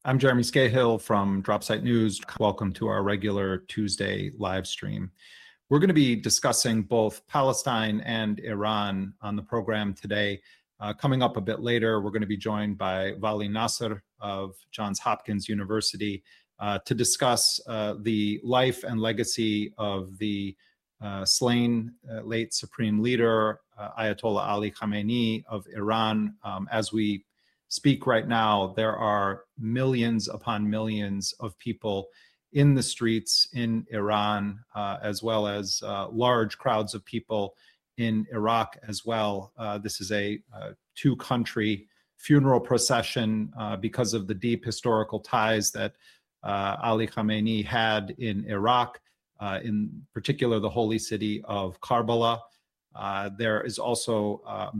I'm Jeremy Scahill from Dropsite News. Welcome to our regular Tuesday live stream. We're going to be discussing both Palestine and Iran on the program today. Coming up a bit later, we're going to be joined by Vali Nasr of Johns Hopkins University to discuss the life and legacy of the slain late Supreme Leader Ayatollah Ali Khamenei of Iran. As we speak right now, there are millions upon millions of people in the streets in Iran, as well as large crowds of people in Iraq as well. This is a two-country funeral procession because of the deep historical ties that Ali Khamenei had in Iraq, in particular the holy city of Karbala. There is also a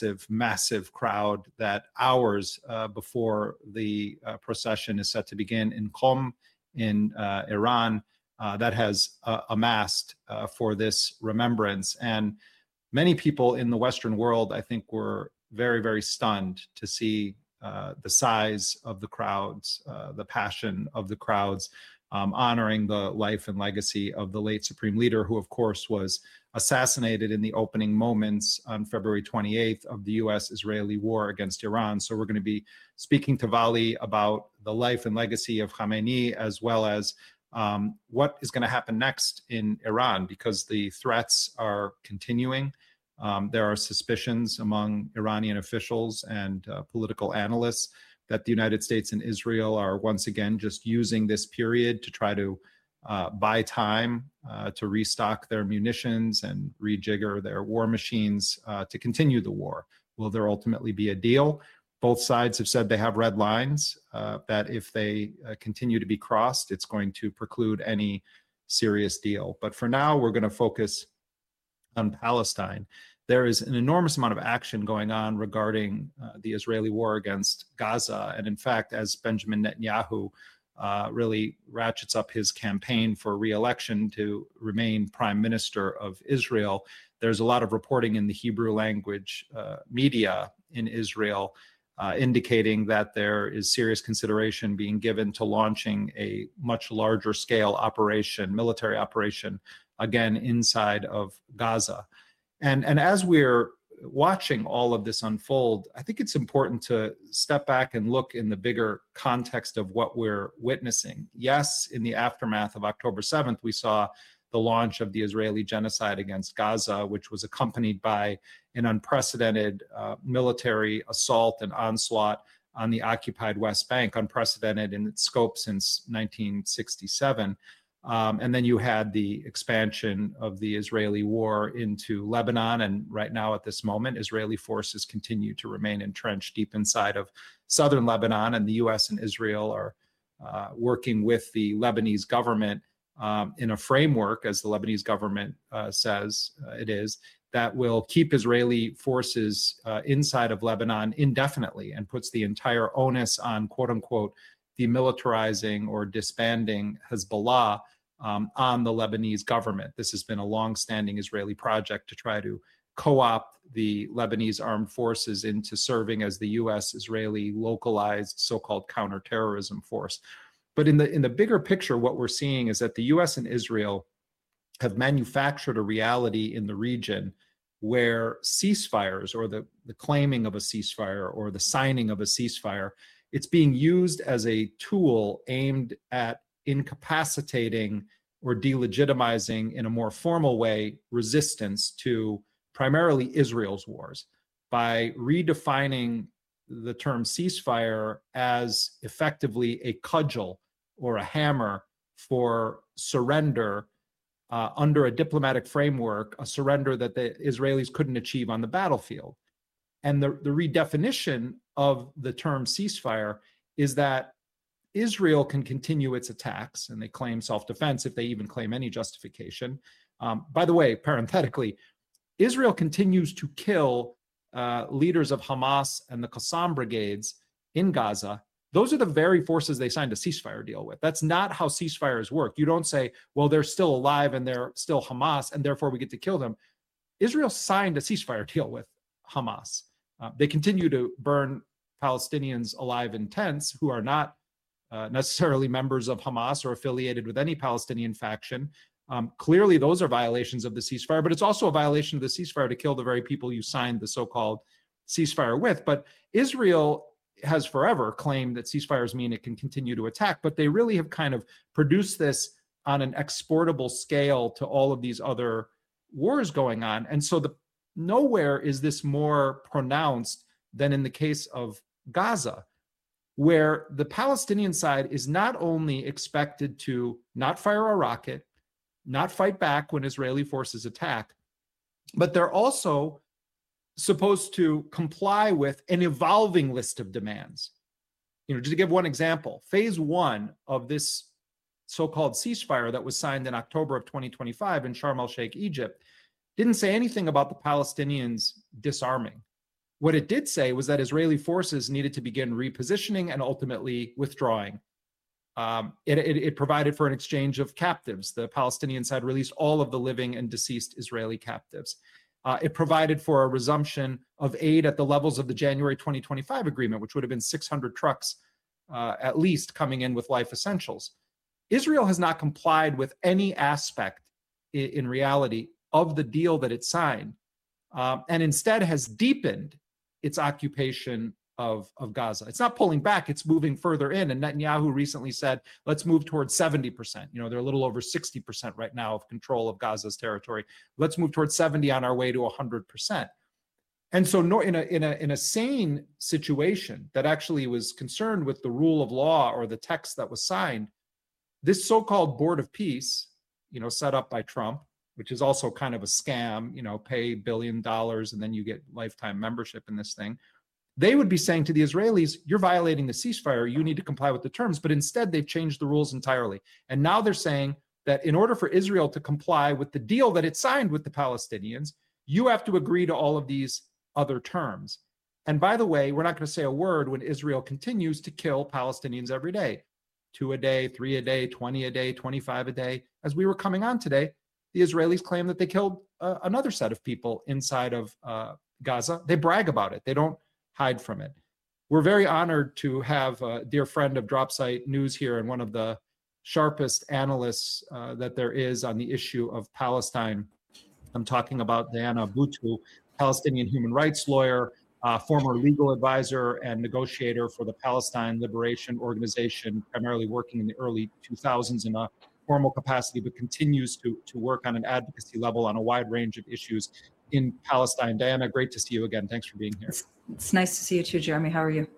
massive crowd that hours before the procession is set to begin in Qom in Iran that has amassed for this remembrance. And many people in the Western world, I think, were very stunned to see the size of the crowds, the passion of the crowds, honoring the life and legacy of the late Supreme Leader, who, of course, was assassinated in the opening moments on February 28th of the U.S.-Israeli war against Iran. So we're going to be speaking to Vali about the life and legacy of Khamenei, as well as what is going to happen next in Iran, because the threats are continuing. There are suspicions among Iranian officials and political analysts that the United States and Israel are once again just using this period to try to buy time to restock their munitions and rejigger their war machines to continue the war. Will there ultimately be a deal? Both sides have said they have red lines that if they continue to be crossed, it's going to preclude any serious deal. But for now, we're going to focus on Palestine. There is an enormous amount of action going on regarding the Israeli war against Gaza. And in fact, as Benjamin Netanyahu really ratchets up his campaign for re-election to remain prime minister of Israel, there's a lot of reporting in the Hebrew language media in Israel indicating that there is serious consideration being given to launching a much larger scale operation, military operation, again, inside of Gaza. And as we're watching all of this unfold, I think it's important to step back and look in the bigger context of what we're witnessing. Yes, in the aftermath of October 7th, we saw the launch of the Israeli genocide against Gaza, which was accompanied by an unprecedented military assault and onslaught on the occupied West Bank, unprecedented in its scope since 1967. And then you had the expansion of the Israeli war into Lebanon. And right now, at this moment, Israeli forces continue to remain entrenched deep inside of southern Lebanon. And the U.S. and Israel are working with the Lebanese government in a framework, as the Lebanese government says it is, that will keep Israeli forces inside of Lebanon indefinitely and puts the entire onus on, quote unquote, demilitarizing or disbanding Hezbollah on the Lebanese government. This has been a long-standing Israeli project to try to co-opt the Lebanese armed forces into serving as the U.S.-Israeli localized so-called counterterrorism force. But in the bigger picture, what we're seeing is that the U.S. and Israel have manufactured a reality in the region where ceasefires, or the claiming of a ceasefire or the signing of a ceasefire, it's being used as a tool aimed at incapacitating or delegitimizing in a more formal way resistance to primarily Israel's wars by redefining the term ceasefire as effectively a cudgel or a hammer for surrender under a diplomatic framework, a surrender that the Israelis couldn't achieve on the battlefield. And the redefinition of the term ceasefire is that Israel can continue its attacks, and they claim self-defense if they even claim any justification. By the way, parenthetically, Israel continues to kill leaders of Hamas and the Qassam brigades in Gaza. Those are the very forces they signed a ceasefire deal with. That's not how ceasefires work. You don't say, well, they're still alive and they're still Hamas, and therefore we get to kill them. Israel signed a ceasefire deal with Hamas. They continue to burn Palestinians alive in tents who are not necessarily members of Hamas or affiliated with any Palestinian faction. Clearly, those are violations of the ceasefire, but it's also a violation of the ceasefire to kill the very people you signed the so-called ceasefire with. But Israel has forever claimed that ceasefires mean it can continue to attack, but they really have kind of produced this on an exportable scale to all of these other wars going on. And so nowhere is this more pronounced than in the case of Gaza, where the Palestinian side is not only expected to not fire a rocket, not fight back when Israeli forces attack, but they're also supposed to comply with an evolving list of demands. Just to give one example, phase one of this so-called ceasefire that was signed in October of 2025 in Sharm el-Sheikh, Egypt, didn't say anything about the Palestinians disarming. What it did say was that Israeli forces needed to begin repositioning and ultimately withdrawing. It provided for an exchange of captives. The Palestinian side released all of the living and deceased Israeli captives. It provided for a resumption of aid at the levels of the January 2025 agreement, which would have been 600 trucks at least coming in with life essentials. Israel has not complied with any aspect in reality of the deal that it signed, and instead has deepened its occupation of Gaza. It's not pulling back, it's moving further in. And Netanyahu recently said, let's move towards 70%. They're a little over 60% right now of control of Gaza's territory. Let's move towards 70 on our way to 100%. And so in a sane situation that actually was concerned with the rule of law or the text that was signed, this so-called Board of Peace, set up by Trump, which is also kind of a scam, pay $1 billion and then you get lifetime membership in this thing. They would be saying to the Israelis, you're violating the ceasefire, you need to comply with the terms. But instead, they've changed the rules entirely. And now they're saying that in order for Israel to comply with the deal that it signed with the Palestinians, you have to agree to all of these other terms. And by the way, we're not going to say a word when Israel continues to kill Palestinians every day. 2 a day, 3 a day, 20 a day, 25 a day. As we were coming on today, the Israelis claim that they killed another set of people inside of Gaza. They brag about it. They don't hide from it. We're very honored to have a dear friend of Dropsite News here and one of the sharpest analysts that there is on the issue of Palestine. I'm talking about Diana Buttu, Palestinian human rights lawyer, former legal advisor and negotiator for the Palestine Liberation Organization, primarily working in the early 2000s in a formal capacity, but continues to work on an advocacy level on a wide range of issues in Palestine. Diana, great to see you again. Thanks for being here. It's nice to see you too, Jeremy. How are you?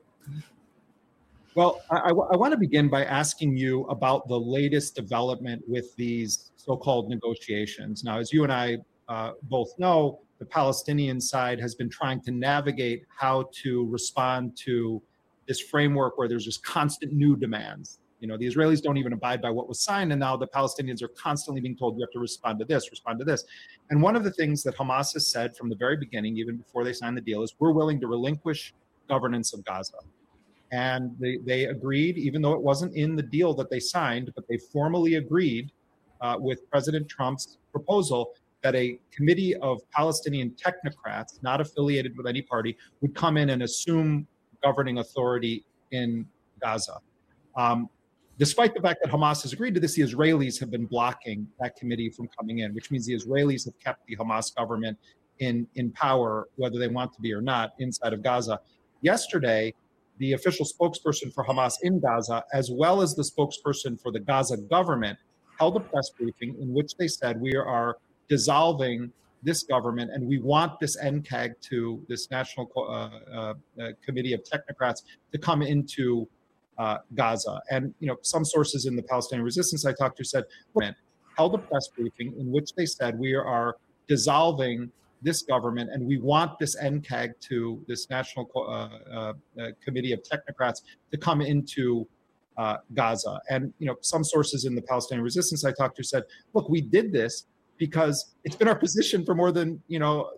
Well, I want to begin by asking you about the latest development with these so-called negotiations. Now, as you and I both know, the Palestinian side has been trying to navigate how to respond to this framework where there's just constant new demands. The Israelis don't even abide by what was signed, and now the Palestinians are constantly being told, you have to respond to this, respond to this. And one of the things that Hamas has said from the very beginning, even before they signed the deal, is we're willing to relinquish governance of Gaza. And they agreed, even though it wasn't in the deal that they signed, but they formally agreed with President Trump's proposal that a committee of Palestinian technocrats, not affiliated with any party, would come in and assume governing authority in Gaza. Despite the fact that Hamas has agreed to this, the Israelis have been blocking that committee from coming in, which means the Israelis have kept the Hamas government in power, whether they want to be or not, inside of Gaza. Yesterday, the official spokesperson for Hamas in Gaza, as well as the spokesperson for the Gaza government, held a press briefing in which they said, we are dissolving this government and we want this NCAG, to this National Committee of Technocrats, to come into Gaza. And some sources in the Palestinian resistance I talked to said, held a press briefing in which they said, we are dissolving this government and we want this NCAG, to this National Committee of Technocrats, to come into Gaza. And some sources in the Palestinian resistance I talked to said, look, we did this because it's been our position for more than